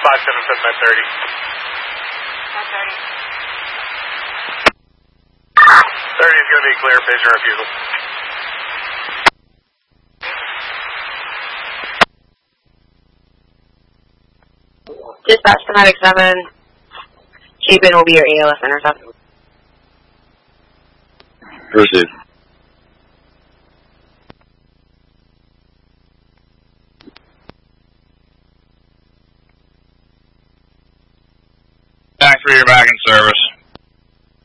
577 Med 30. Med 30. 30 is going to be clear, pigeon refusal. Dispatch to Medic 7. Chapin will be your ALS intercept. Proceed. Back 3, you're back in service.